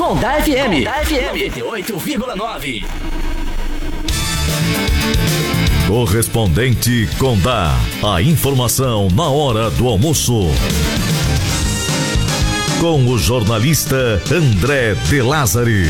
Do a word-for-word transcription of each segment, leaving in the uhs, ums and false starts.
Condá F M. Condá F M noventa e oito vírgula nove. Correspondente Condá. A informação na hora do almoço. Com o jornalista André De Lázari.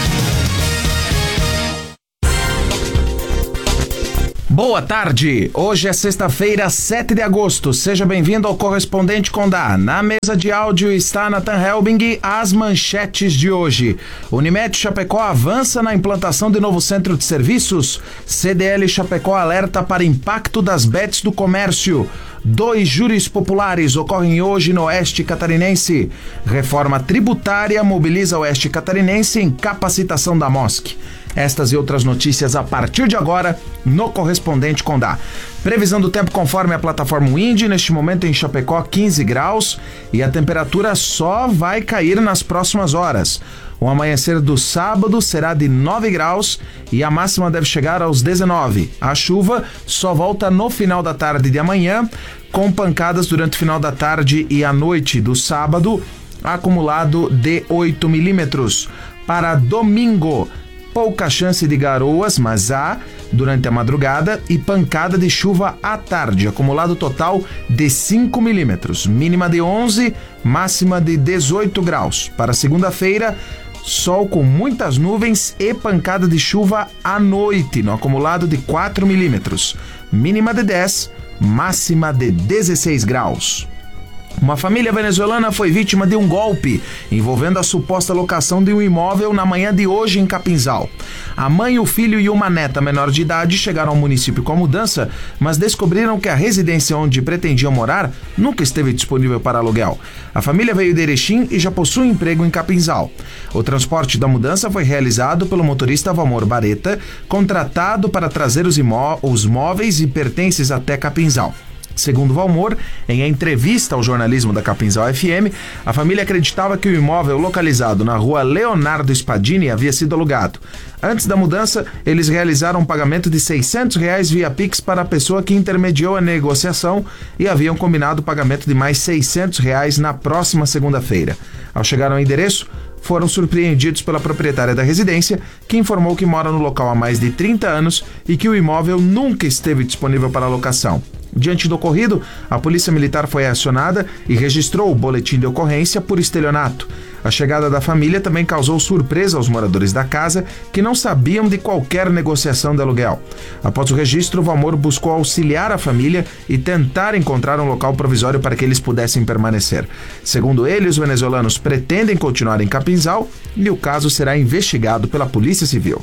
Boa tarde, hoje é sexta-feira, sete de agosto, seja bem-vindo ao Correspondente Condá. Na mesa de áudio está Nathan Helbing, as manchetes de hoje. Unimed Chapecó avança na implantação de novo centro de serviços. C D L Chapecó alerta para impacto das bets do comércio. Dois júris populares ocorrem hoje no Oeste Catarinense. Reforma tributária mobiliza o Oeste Catarinense em capacitação da M O S C. Estas e outras notícias a partir de agora no Correspondente Condá. Previsão do tempo conforme a plataforma Wind, neste momento em Chapecó quinze graus e a temperatura só vai cair nas próximas horas. O amanhecer do sábado será de nove graus e a máxima deve chegar aos dezenove. A chuva só volta no final da tarde de amanhã, com pancadas durante o final da tarde e a noite do sábado, acumulado de oito milímetros. Para domingo, pouca chance de garoas, mas há durante a madrugada e pancada de chuva à tarde, acumulado total de cinco milímetros, mínima de onze, máxima de dezoito graus. Para segunda-feira, sol com muitas nuvens e pancada de chuva à noite, no acumulado de quatro milímetros, mínima de dez, máxima de dezesseis graus. Uma família venezuelana foi vítima de um golpe envolvendo a suposta locação de um imóvel na manhã de hoje em Capinzal. A mãe, o filho e uma neta menor de idade chegaram ao município com a mudança, mas descobriram que a residência onde pretendiam morar nunca esteve disponível para aluguel. A família veio de Erechim e já possui emprego em Capinzal. O transporte da mudança foi realizado pelo motorista Valmor Bareta, contratado para trazer os, imó- os móveis e pertences até Capinzal. Segundo Valmor, em entrevista ao jornalismo da Capinzal F M, a família acreditava que o imóvel localizado na rua Leonardo Spadini havia sido alugado. Antes da mudança, eles realizaram um pagamento de seiscentos reais via Pix para a pessoa que intermediou a negociação e haviam combinado o pagamento de mais seiscentos reais na próxima segunda-feira. Ao chegar ao endereço, foram surpreendidos pela proprietária da residência, que informou que mora no local há mais de trinta anos e que o imóvel nunca esteve disponível para locação. Diante do ocorrido, a Polícia Militar foi acionada e registrou o boletim de ocorrência por estelionato. A chegada da família também causou surpresa aos moradores da casa, que não sabiam de qualquer negociação de aluguel. Após o registro, o Valmor buscou auxiliar a família e tentar encontrar um local provisório para que eles pudessem permanecer. Segundo ele, os venezuelanos pretendem continuar em Capinzal e o caso será investigado pela Polícia Civil.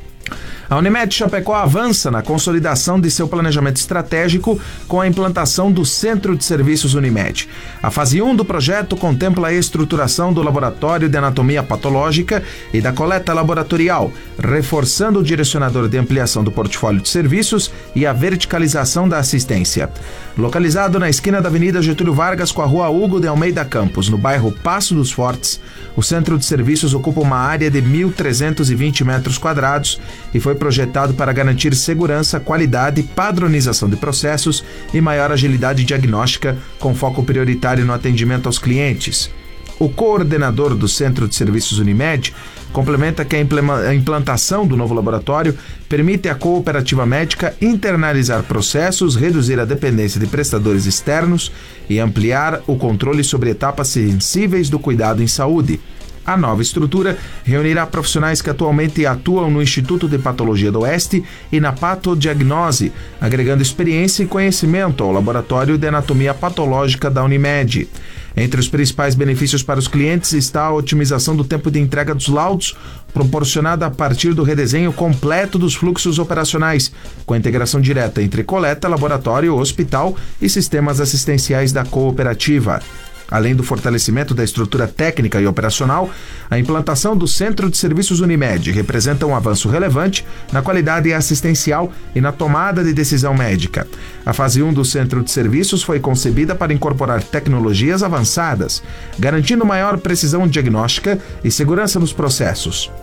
A Unimed Chapecó avança na consolidação de seu planejamento estratégico com a implantação do Centro de Serviços Unimed. A fase um do projeto contempla a estruturação do Laboratório de Anatomia Patológica e da coleta laboratorial, reforçando o direcionador de ampliação do portfólio de serviços e a verticalização da assistência. Localizado na esquina da Avenida Getúlio Vargas com a Rua Hugo de Almeida Campos, no bairro Passo dos Fortes, o Centro de Serviços ocupa uma área de mil trezentos e vinte metros quadrados e foi projetado para garantir segurança, qualidade, padronização de processos e maior agilidade diagnóstica, com foco prioritário no atendimento aos clientes. O coordenador do Centro de Serviços Unimed complementa que a implantação do novo laboratório permite à cooperativa médica internalizar processos, reduzir a dependência de prestadores externos e ampliar o controle sobre etapas sensíveis do cuidado em saúde. A nova estrutura reunirá profissionais que atualmente atuam no Instituto de Patologia do Oeste e na Patodiagnose, agregando experiência e conhecimento ao Laboratório de Anatomia Patológica da Unimed. Entre os principais benefícios para os clientes está a otimização do tempo de entrega dos laudos, proporcionada a partir do redesenho completo dos fluxos operacionais, com a integração direta entre coleta, laboratório, hospital e sistemas assistenciais da cooperativa. Além do fortalecimento da estrutura técnica e operacional, a implantação do Centro de Serviços Unimed representa um avanço relevante na qualidade assistencial e na tomada de decisão médica. A fase um do Centro de Serviços foi concebida para incorporar tecnologias avançadas, garantindo maior precisão diagnóstica e segurança nos processos.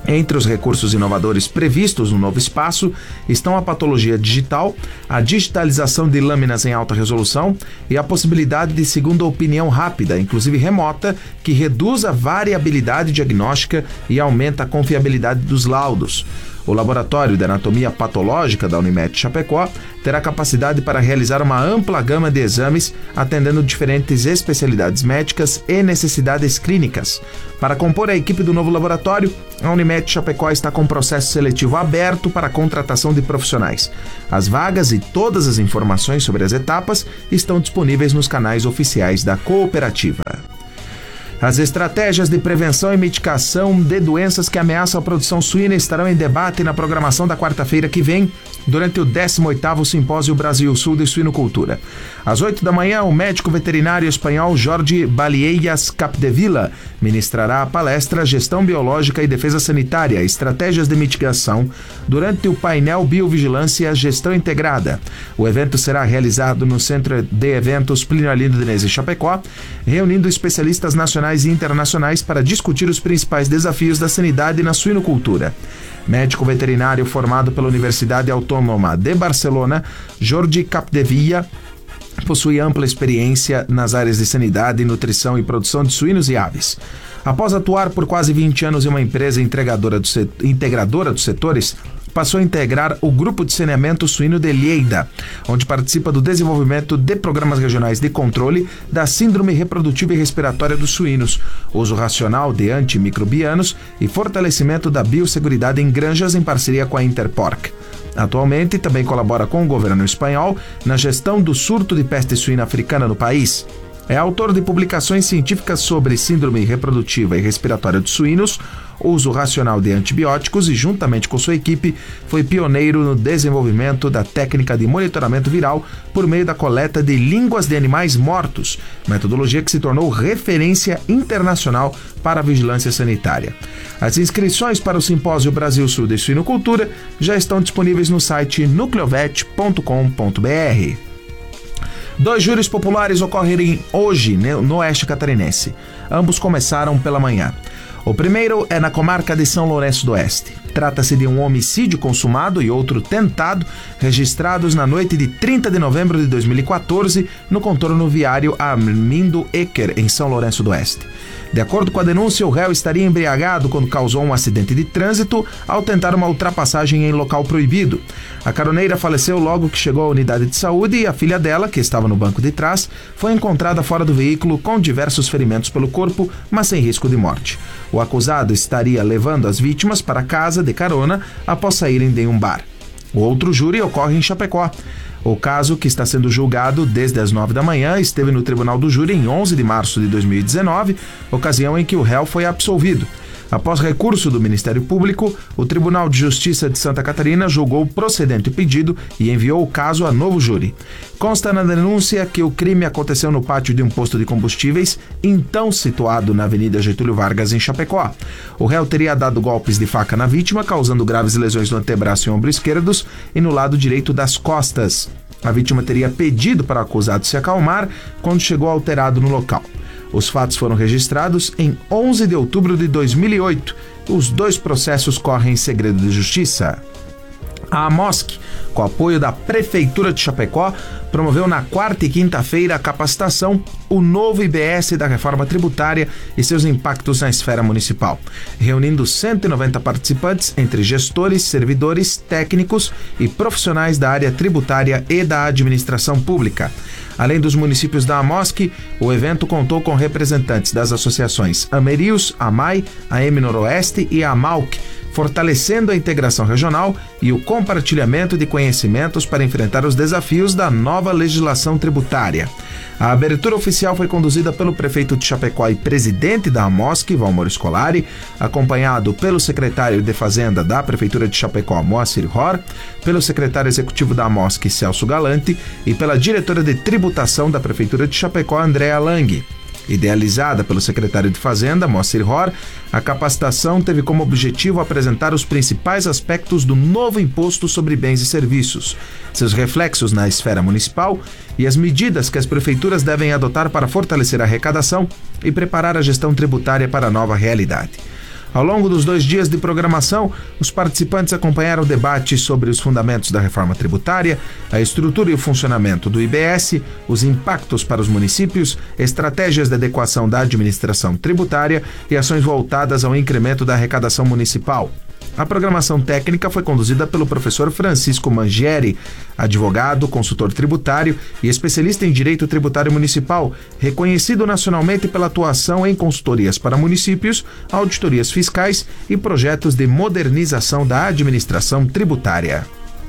Entre os recursos inovadores previstos no novo espaço estão a patologia digital, a digitalização de lâminas em alta resolução e a possibilidade de segunda opinião rápida, inclusive remota, que reduz a variabilidade diagnóstica e aumenta a confiabilidade dos laudos. O Laboratório de Anatomia Patológica da Unimed Chapecó terá capacidade para realizar uma ampla gama de exames, atendendo diferentes especialidades médicas e necessidades clínicas. Para compor a equipe do novo laboratório, a Unimed Chapecó está com um processo seletivo aberto para a contratação de profissionais. As vagas e todas as informações sobre as etapas estão disponíveis nos canais oficiais da cooperativa. As estratégias de prevenção e mitigação de doenças que ameaçam a produção suína estarão em debate na programação da quarta-feira que vem, durante o décimo oitavo Simpósio Brasil-Sul de Suinocultura. Às oito da manhã, o médico veterinário espanhol Jorge Baliellas Capdevila ministrará a palestra Gestão Biológica e Defesa Sanitária, Estratégias de Mitigação, durante o painel Biovigilância Gestão Integrada. O evento será realizado no Centro de Eventos Plínio Arlindo Diniz em Chapecó, reunindo especialistas nacionais e internacionais para discutir os principais desafios da sanidade na suinocultura. Médico veterinário formado pela Universidade Autônoma de Barcelona, Jorge Capdevila possui ampla experiência nas áreas de sanidade, nutrição e produção de suínos e aves. Após atuar por quase vinte anos em uma empresa integradora, do setor, integradora dos setores, passou a integrar o Grupo de Saneamento Suíno de Lleida, onde participa do desenvolvimento de programas regionais de controle da síndrome reprodutiva e respiratória dos suínos, uso racional de antimicrobianos e fortalecimento da biosseguridade em granjas em parceria com a Interporc. Atualmente, também colabora com o governo espanhol na gestão do surto de peste suína africana no país. É autor de publicações científicas sobre síndrome reprodutiva e respiratória dos suínos, uso racional de antibióticos e, juntamente com sua equipe, foi pioneiro no desenvolvimento da técnica de monitoramento viral por meio da coleta de línguas de animais mortos, metodologia que se tornou referência internacional para a vigilância sanitária. As inscrições para o Simpósio Brasil-Sul de Suinocultura já estão disponíveis no site nucleovet ponto com ponto br. Dois júris populares ocorrerem hoje no Oeste Catarinense. Ambos começaram pela manhã. O primeiro é na comarca de São Lourenço do Oeste. Trata-se de um homicídio consumado e outro tentado, registrados na noite de trinta de novembro de dois mil e quatorze, no contorno viário Armindo Ecker, em São Lourenço do Oeste. De acordo com a denúncia, o réu estaria embriagado quando causou um acidente de trânsito ao tentar uma ultrapassagem em local proibido. A caroneira faleceu logo que chegou à unidade de saúde e a filha dela, que estava no banco de trás, foi encontrada fora do veículo com diversos ferimentos pelo corpo, mas sem risco de morte. O acusado estaria levando as vítimas para casa de carona após saírem de um bar. O outro júri ocorre em Chapecó. O caso, que está sendo julgado desde as nove da manhã, esteve no Tribunal do Júri em onze de março de dois mil e dezenove, ocasião em que o réu foi absolvido. Após recurso do Ministério Público, o Tribunal de Justiça de Santa Catarina julgou procedente o pedido e enviou o caso a novo júri. Consta na denúncia que o crime aconteceu no pátio de um posto de combustíveis, então situado na Avenida Getúlio Vargas, em Chapecó. O réu teria dado golpes de faca na vítima, causando graves lesões no antebraço e ombro esquerdos e no lado direito das costas. A vítima teria pedido para o acusado se acalmar quando chegou alterado no local. Os fatos foram registrados em onze de outubro de dois mil e oito. Os dois processos correm em segredo de justiça. A AMOSC, com apoio da Prefeitura de Chapecó, promoveu na quarta e quinta-feira a capacitação O Novo I B S da Reforma Tributária e seus impactos na esfera municipal, reunindo cento e noventa participantes entre gestores, servidores, técnicos e profissionais da área tributária e da administração pública. Além dos municípios da AMOSC, o evento contou com representantes das associações Amerius, AMAI, A M Noroeste e a AMALC, fortalecendo a integração regional e o compartilhamento de conhecimentos para enfrentar os desafios da nova legislação tributária. A abertura oficial foi conduzida pelo prefeito de Chapecó e presidente da AMOSC, Valmor Scolari, acompanhado pelo secretário de Fazenda da Prefeitura de Chapecó, Moacir Hor, pelo secretário executivo da AMOSC, Celso Galante, e pela diretora de tributação da Prefeitura de Chapecó, Andréa Lang. Idealizada pelo secretário de Fazenda, Moacir Hor, a capacitação teve como objetivo apresentar os principais aspectos do novo imposto sobre bens e serviços, seus reflexos na esfera municipal e as medidas que as prefeituras devem adotar para fortalecer a arrecadação e preparar a gestão tributária para a nova realidade. Ao longo dos dois dias de programação, os participantes acompanharam o debate sobre os fundamentos da reforma tributária, a estrutura e o funcionamento do I B S, os impactos para os municípios, estratégias de adequação da administração tributária e ações voltadas ao incremento da arrecadação municipal. A programação técnica foi conduzida pelo professor Francisco Mangieri, advogado, consultor tributário e especialista em direito tributário municipal, reconhecido nacionalmente pela atuação em consultorias para municípios, auditorias fiscais e projetos de modernização da administração tributária.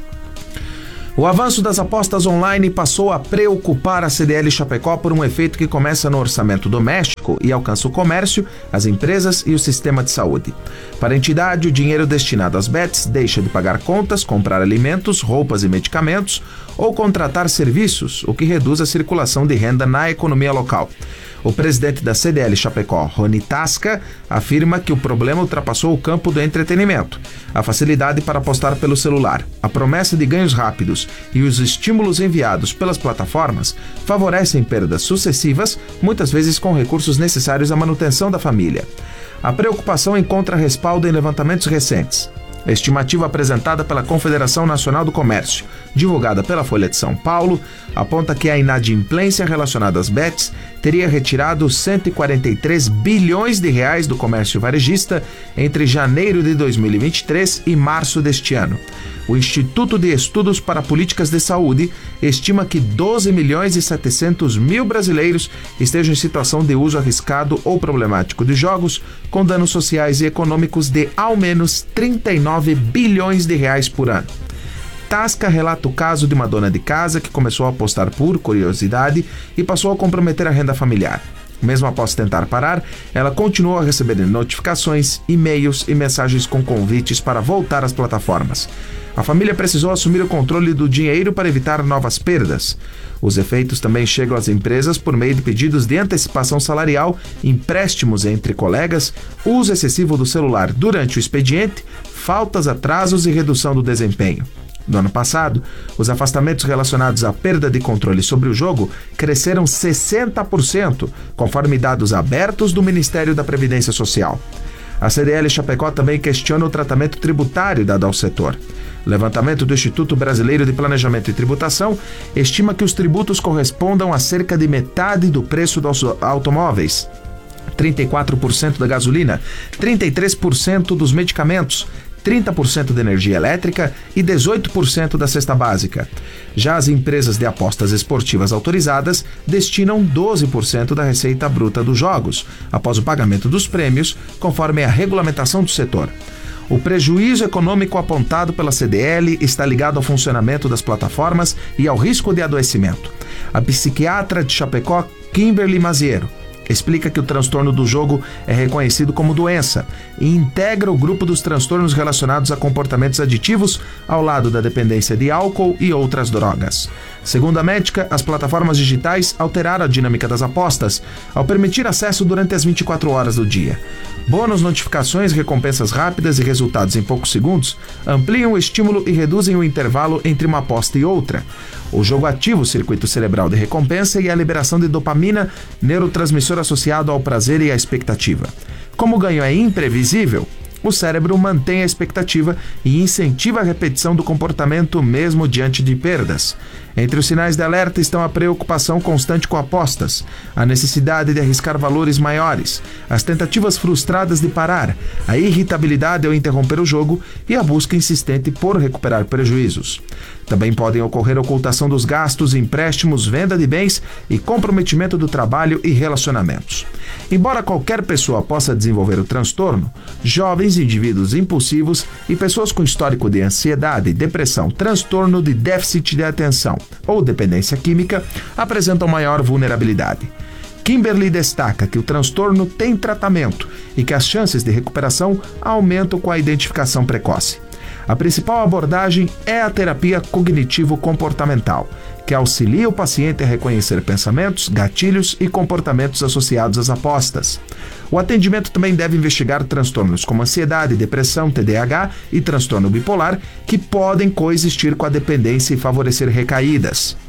O avanço das apostas online passou a preocupar a C D L Chapecó por um efeito que começa no orçamento doméstico e alcança o comércio, as empresas e o sistema de saúde. Para a entidade, o dinheiro destinado às bets deixa de pagar contas, comprar alimentos, roupas e medicamentos ou contratar serviços, o que reduz a circulação de renda na economia local. O presidente da C D L Chapecó, Rony Tasca, afirma que o problema ultrapassou o campo do entretenimento. A facilidade para apostar pelo celular, a promessa de ganhos rápidos e os estímulos enviados pelas plataformas favorecem perdas sucessivas, muitas vezes com recursos necessários à manutenção da família. A preocupação encontra respaldo em levantamentos recentes. A estimativa apresentada pela Confederação Nacional do Comércio, divulgada pela Folha de São Paulo, aponta que a inadimplência relacionada às bets teria retirado cento e quarenta e três bilhões de reais do comércio varejista entre janeiro de dois mil e vinte e três e março deste ano. O Instituto de Estudos para Políticas de Saúde estima que doze milhões e setecentos mil brasileiros estejam em situação de uso arriscado ou problemático de jogos, com danos sociais e econômicos de ao menos trinta e nove bilhões de reais por ano. Tasca relata o caso de uma dona de casa que começou a apostar por curiosidade e passou a comprometer a renda familiar. Mesmo após tentar parar, ela continuou a receber notificações, e-mails e mensagens com convites para voltar às plataformas. A família precisou assumir o controle do dinheiro para evitar novas perdas. Os efeitos também chegam às empresas por meio de pedidos de antecipação salarial, empréstimos entre colegas, uso excessivo do celular durante o expediente, faltas, atrasos e redução do desempenho. No ano passado, os afastamentos relacionados à perda de controle sobre o jogo cresceram sessenta por cento, conforme dados abertos do Ministério da Previdência Social. A C D L Chapecó também questiona o tratamento tributário dado ao setor. O levantamento do Instituto Brasileiro de Planejamento e Tributação estima que os tributos correspondam a cerca de metade do preço dos automóveis, trinta e quatro por cento da gasolina, trinta e três por cento dos medicamentos, trinta por cento da energia elétrica e dezoito por cento da cesta básica. Já as empresas de apostas esportivas autorizadas destinam doze por cento da receita bruta dos jogos, após o pagamento dos prêmios, conforme a regulamentação do setor. O prejuízo econômico apontado pela C D L está ligado ao funcionamento das plataformas e ao risco de adoecimento. A psiquiatra de Chapecó, Kimberly Maziero, explica que o transtorno do jogo é reconhecido como doença e integra o grupo dos transtornos relacionados a comportamentos aditivos ao lado da dependência de álcool e outras drogas. Segundo a médica, as plataformas digitais alteraram a dinâmica das apostas ao permitir acesso durante as vinte e quatro horas do dia. Bônus, notificações, recompensas rápidas e resultados em poucos segundos ampliam o estímulo e reduzem o intervalo entre uma aposta e outra. O jogo ativa o circuito cerebral de recompensa e a liberação de dopamina, neurotransmissor associado ao prazer e à expectativa. Como o ganho é imprevisível, o cérebro mantém a expectativa e incentiva a repetição do comportamento mesmo diante de perdas. Entre os sinais de alerta estão a preocupação constante com apostas, a necessidade de arriscar valores maiores, as tentativas frustradas de parar, a irritabilidade ao interromper o jogo e a busca insistente por recuperar prejuízos. Também podem ocorrer ocultação dos gastos, empréstimos, venda de bens e comprometimento do trabalho e relacionamentos. Embora qualquer pessoa possa desenvolver o transtorno, jovens indivíduos impulsivos e pessoas com histórico de ansiedade, depressão, transtorno de déficit de atenção ou dependência química apresentam maior vulnerabilidade. Kimberly destaca que o transtorno tem tratamento e que as chances de recuperação aumentam com a identificação precoce. A principal abordagem é a terapia cognitivo-comportamental, que auxilia o paciente a reconhecer pensamentos, gatilhos e comportamentos associados às apostas. O atendimento também deve investigar transtornos como ansiedade, depressão, T D A H e transtorno bipolar, que podem coexistir com a dependência e favorecer recaídas.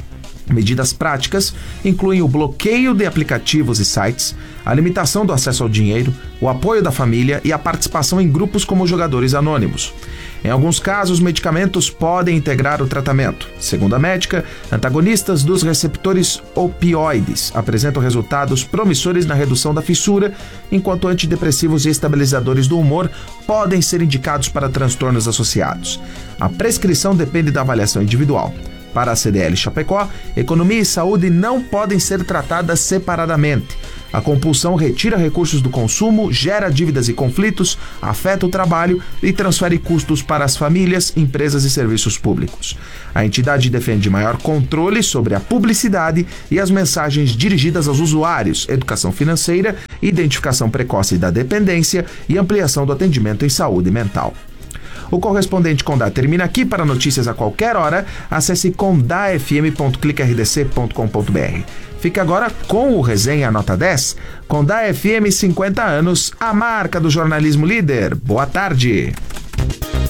Medidas práticas incluem o bloqueio de aplicativos e sites, a limitação do acesso ao dinheiro, o apoio da família e a participação em grupos como jogadores anônimos. Em alguns casos, medicamentos podem integrar o tratamento. Segundo a médica, antagonistas dos receptores opioides apresentam resultados promissores na redução da fissura, enquanto antidepressivos e estabilizadores do humor podem ser indicados para transtornos associados. A prescrição depende da avaliação individual. Para a C D L Chapecó, economia e saúde não podem ser tratadas separadamente. A compulsão retira recursos do consumo, gera dívidas e conflitos, afeta o trabalho e transfere custos para as famílias, empresas e serviços públicos. A entidade defende maior controle sobre a publicidade e as mensagens dirigidas aos usuários, educação financeira, identificação precoce da dependência e ampliação do atendimento em saúde mental. O Correspondente Condá termina aqui. Para notícias a qualquer hora, acesse condá f m ponto clique r d c ponto com ponto b r. Fique agora com o Resenha Nota dez. Condá F M, cinquenta anos, a marca do jornalismo líder. Boa tarde.